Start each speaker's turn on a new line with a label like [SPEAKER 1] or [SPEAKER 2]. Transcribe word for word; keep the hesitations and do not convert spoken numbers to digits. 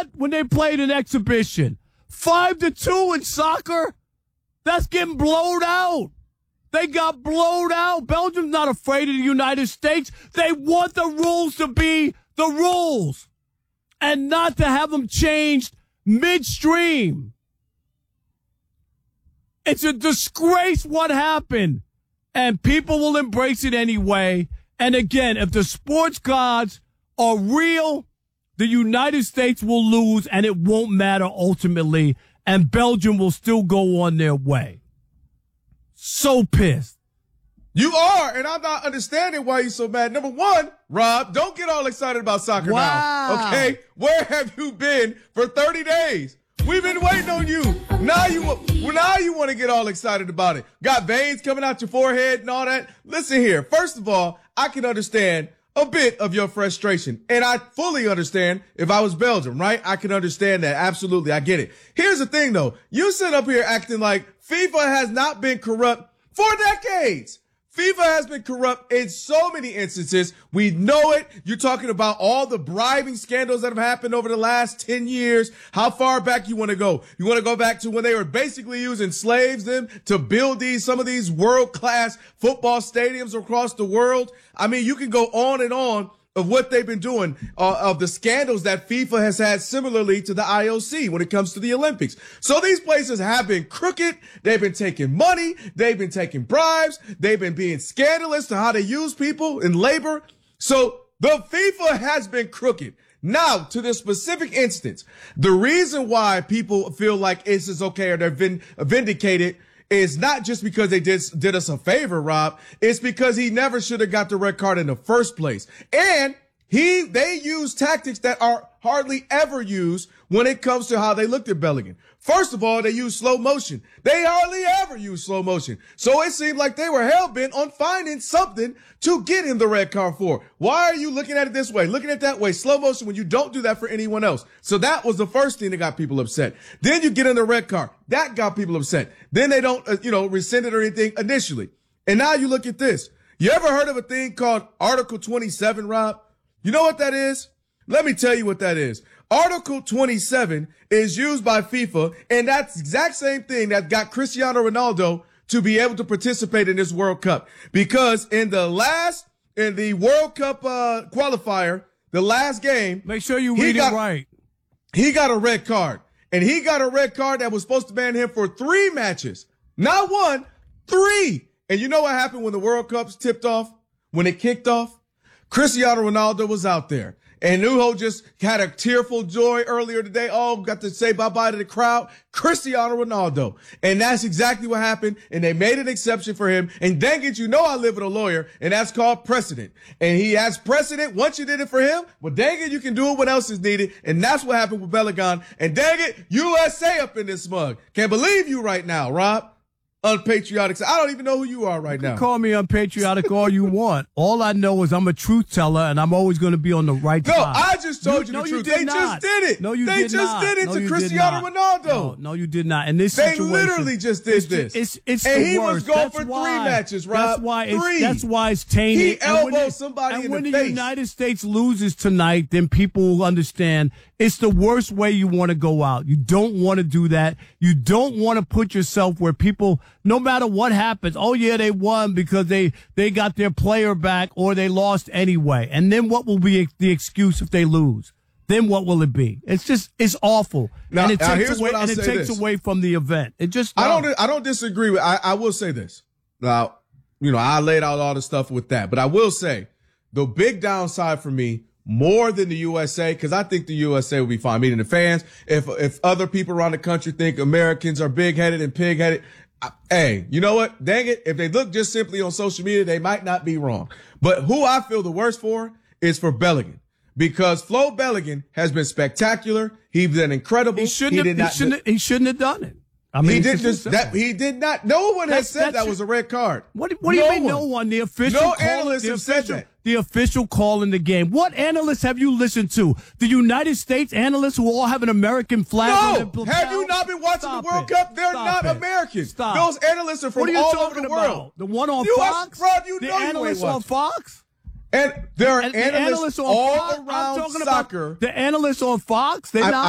[SPEAKER 1] what when they played an exhibition? Five to two in soccer? That's getting blown out. They got blown out. Belgium's not afraid of the United States. They want the rules to be the rules and not to have them changed midstream. It's a disgrace what happened, and people will embrace it anyway. And again, if the sports gods are real, the United States will lose, and it won't matter ultimately, and Belgium will still go on their way. So pissed.
[SPEAKER 2] You are, and I'm not understanding why you're so mad. Number one, Rob, don't get all excited about soccer
[SPEAKER 1] wow.
[SPEAKER 2] now, okay? Where have you been for thirty days? We've been waiting on you. Now you now you want to get all excited about it. Got veins coming out your forehead and all that. Listen here. First of all, I can understand a bit of your frustration. And I fully understand if I was Belgium, right? I can understand that. Absolutely. I get it. Here's the thing, though. You sit up here acting like FIFA has not been corrupt for decades. FIFA has been corrupt in so many instances. We know it. You're talking about all the bribing scandals that have happened over the last ten years. How far back you want to go? You want to go back to when they were basically using slaves them to build these, some of these world-class football stadiums across the world? I mean, you can go on and on of what they've been doing, uh, of the scandals that FIFA has had similarly to the I O C when it comes to the Olympics. So these places have been crooked. They've been taking money. They've been taking bribes. They've been being scandalous to how they use people in labor. So the FIFA has been crooked. Now, to this specific instance, the reason why people feel like this is okay or they're vin- vindicated is not just because they did did us a favor, Rob. It's because he never should have got the red card in the first place. And he they use tactics that are hardly ever used when it comes to how they looked at Bellingham. First of all, they use slow motion. They hardly ever use slow motion. So it seemed like they were hell-bent on finding something to get him the red card for. Why are you looking at it this way, looking at it that way, slow motion, when you don't do that for anyone else? So that was the first thing that got people upset. Then you get in the red card. That got people upset. Then they don't, uh, you know, rescind it or anything initially. And now you look at this. You ever heard of a thing called Article twenty-seven, Rob? You know what that is? Let me tell you what that is. Article twenty-seven is used by FIFA, and that's the exact same thing that got Cristiano Ronaldo to be able to participate in this World Cup. Because in the last, in the World Cup uh, qualifier, the last game.
[SPEAKER 1] Make sure you read
[SPEAKER 2] got,
[SPEAKER 1] it right.
[SPEAKER 2] He got a red card. And he got a red card that was supposed to ban him for three matches. Not one, three. And you know what happened when the World Cups tipped off? When it kicked off? Cristiano Ronaldo was out there. And Nuho just had a tearful joy earlier today. Oh, got to say bye-bye to the crowd. Cristiano Ronaldo. And that's exactly what happened. And they made an exception for him. And dang it, you know I live with a lawyer, and that's called precedent. And he has precedent. Once you did it for him, well, dang it, you can do it when else is needed. And that's what happened with Bellingham. And dang it, U S A up in this mug. Can't believe you right now, Rob. Unpatriotic. I don't even know who you are right
[SPEAKER 1] you
[SPEAKER 2] now.
[SPEAKER 1] Call me unpatriotic all you want. All I know is I'm a truth teller, and I'm always going to be on the right
[SPEAKER 2] no,
[SPEAKER 1] side.
[SPEAKER 2] No, I just told you,
[SPEAKER 1] you
[SPEAKER 2] the
[SPEAKER 1] no,
[SPEAKER 2] truth.
[SPEAKER 1] You
[SPEAKER 2] they
[SPEAKER 1] not.
[SPEAKER 2] just did it.
[SPEAKER 1] No, you
[SPEAKER 2] they
[SPEAKER 1] did
[SPEAKER 2] just
[SPEAKER 1] not.
[SPEAKER 2] did it
[SPEAKER 1] no,
[SPEAKER 2] to
[SPEAKER 1] you
[SPEAKER 2] Cristiano
[SPEAKER 1] did
[SPEAKER 2] Ronaldo.
[SPEAKER 1] No, no, you did not. In this
[SPEAKER 2] they
[SPEAKER 1] situation,
[SPEAKER 2] literally just did
[SPEAKER 1] it's,
[SPEAKER 2] this.
[SPEAKER 1] It's, it's
[SPEAKER 2] and
[SPEAKER 1] the
[SPEAKER 2] he
[SPEAKER 1] worst.
[SPEAKER 2] was going
[SPEAKER 1] That's
[SPEAKER 2] for
[SPEAKER 1] why,
[SPEAKER 2] three matches, Rob.
[SPEAKER 1] That's why it's,
[SPEAKER 2] three.
[SPEAKER 1] That's why it's tainted.
[SPEAKER 2] He elbowed
[SPEAKER 1] and
[SPEAKER 2] somebody
[SPEAKER 1] and
[SPEAKER 2] in
[SPEAKER 1] when
[SPEAKER 2] the
[SPEAKER 1] the
[SPEAKER 2] face.
[SPEAKER 1] United States loses tonight, then people will understand it's the worst way you want to go out. You don't want to do that. You don't want to put yourself where people, no matter what happens, oh yeah, they won because they, they got their player back or they lost anyway. And then what will be the excuse if they lose? Then what will it be? It's just, it's awful.
[SPEAKER 2] Now,
[SPEAKER 1] and it
[SPEAKER 2] now
[SPEAKER 1] takes,
[SPEAKER 2] here's
[SPEAKER 1] away,
[SPEAKER 2] what I'll
[SPEAKER 1] and it
[SPEAKER 2] say
[SPEAKER 1] takes
[SPEAKER 2] this.
[SPEAKER 1] away from the event. It just, no.
[SPEAKER 2] I don't, I don't disagree with, I, I will say this. Now, you know, I laid out all the stuff with that, but I will say the big downside for me, more than the U S A, because I think the U S A will be fine. Meaning the fans, if if other people around the country think Americans are big-headed and pig-headed, I, hey, you know what? Dang it. If they look just simply on social media, they might not be wrong. But who I feel the worst for is for Bellingham. Because Flo Bellingham has been spectacular. He's been incredible.
[SPEAKER 1] He shouldn't,
[SPEAKER 2] he
[SPEAKER 1] have,
[SPEAKER 2] did
[SPEAKER 1] he,
[SPEAKER 2] not,
[SPEAKER 1] shouldn't, he shouldn't have done it. I mean,
[SPEAKER 2] he did just that. He did not. No one has said that was a red card.
[SPEAKER 1] What, what do you
[SPEAKER 2] no
[SPEAKER 1] mean?
[SPEAKER 2] One.
[SPEAKER 1] No one. The official.
[SPEAKER 2] No
[SPEAKER 1] call,
[SPEAKER 2] analysts
[SPEAKER 1] the
[SPEAKER 2] have
[SPEAKER 1] official,
[SPEAKER 2] said that.
[SPEAKER 1] The official call in the game. What analysts have you listened to? The United States analysts who all have an American flag.
[SPEAKER 2] No.
[SPEAKER 1] On their
[SPEAKER 2] Have you not been watching
[SPEAKER 1] Stop
[SPEAKER 2] the World
[SPEAKER 1] it.
[SPEAKER 2] Cup? They're
[SPEAKER 1] Stop
[SPEAKER 2] not
[SPEAKER 1] it.
[SPEAKER 2] American.
[SPEAKER 1] Stop.
[SPEAKER 2] Those analysts are from
[SPEAKER 1] what are you
[SPEAKER 2] all
[SPEAKER 1] talking
[SPEAKER 2] over the
[SPEAKER 1] about?
[SPEAKER 2] world.
[SPEAKER 1] The one on
[SPEAKER 2] you
[SPEAKER 1] Fox.
[SPEAKER 2] Are, Rob, you
[SPEAKER 1] the
[SPEAKER 2] know
[SPEAKER 1] analysts
[SPEAKER 2] you ain't
[SPEAKER 1] on Fox.
[SPEAKER 2] And there are
[SPEAKER 1] and
[SPEAKER 2] analysts,
[SPEAKER 1] the analysts on
[SPEAKER 2] all
[SPEAKER 1] Fox,
[SPEAKER 2] around
[SPEAKER 1] I'm talking
[SPEAKER 2] soccer.
[SPEAKER 1] About the analysts on Fox. They're
[SPEAKER 2] I,
[SPEAKER 1] not.